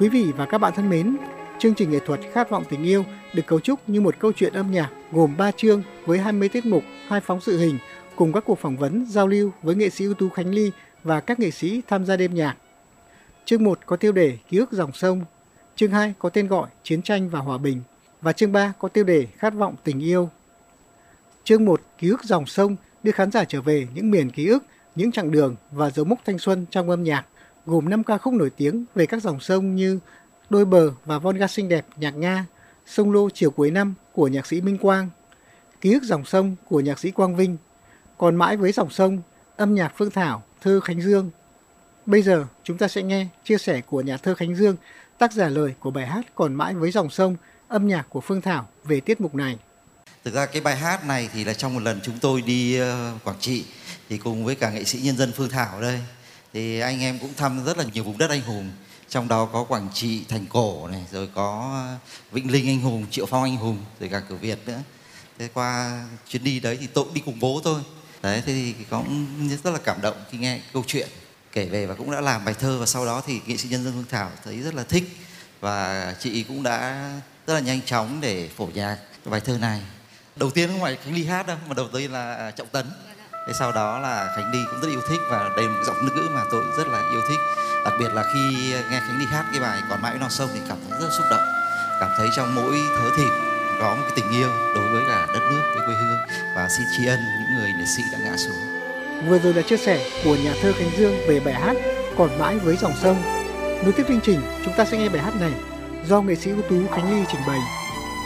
Quý vị và các bạn thân mến, chương trình nghệ thuật Khát vọng tình yêu được cấu trúc như một câu chuyện âm nhạc gồm 3 chương với 20 tiết mục, 2 phóng sự hình cùng các cuộc phỏng vấn, giao lưu với nghệ sĩ ưu tú Khánh Ly và các nghệ sĩ tham gia đêm nhạc. Chương 1 có tiêu đề Ký ức dòng sông, chương 2 có tên gọi Chiến tranh và hòa bình và chương 3 có tiêu đề Khát vọng tình yêu. Chương 1 Ký ức dòng sông đưa khán giả trở về những miền ký ức, những chặng đường và dấu mốc thanh xuân trong âm nhạc, gồm 5 ca khúc nổi tiếng về các dòng sông như Đôi bờ và Volga xinh đẹp nhạc Nga, Sông Lô chiều cuối năm của nhạc sĩ Minh Quang, Ký ức dòng sông của nhạc sĩ Quang Vinh, Còn mãi với dòng sông, âm nhạc Phương Thảo, thơ Khánh Dương. Bây giờ chúng ta sẽ nghe chia sẻ của nhà thơ Khánh Dương, tác giả lời của bài hát Còn mãi với dòng sông, âm nhạc của Phương Thảo về tiết mục này. Thực ra cái bài hát này thì là trong một lần chúng tôi đi Quảng Trị thì cùng với cả nghệ sĩ nhân dân Phương Thảo đây, thì anh em cũng thăm rất là nhiều vùng đất anh hùng, trong đó có Quảng Trị, Thành Cổ này, rồi có Vĩnh Linh anh hùng, Triệu Phong anh hùng, rồi cả Cửa Việt nữa. Thế qua chuyến đi đấy thì tôi cũng đi cùng bố tôi. Đấy, thế thì cũng rất là cảm động khi nghe câu chuyện kể về, và cũng đã làm bài thơ, và sau đó thì nghệ sĩ nhân dân Phương Thảo thấy rất là thích và chị cũng đã rất là nhanh chóng để phổ nhạc bài thơ này. Đầu tiên không phải Khánh Ly hát đâu, mà đầu tiên là Trọng Tấn. Thế sau đó là Khánh Ly cũng rất yêu thích, và đây là một giọng nữ mà tôi rất là yêu thích. Đặc biệt là khi nghe Khánh Ly hát cái bài Còn mãi với non sông thì cảm thấy rất xúc động, cảm thấy trong mỗi thớ thịt có một cái tình yêu đối với cả đất nước, với quê hương, và xin tri ân những người liệt sĩ đã ngã xuống. Vừa rồi là chia sẻ của nhà thơ Khánh Dương về bài hát Còn mãi với dòng sông. Nối tiếp chương trình, chúng ta sẽ nghe bài hát này do nghệ sĩ ưu tú Khánh Ly trình bày.